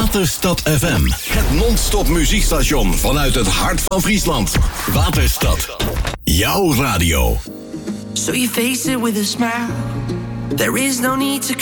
Waterstad FM. Het non-stop muziekstation vanuit het hart van Friesland. Waterstad. Jouw radio. So you face it with a smile. There is no need to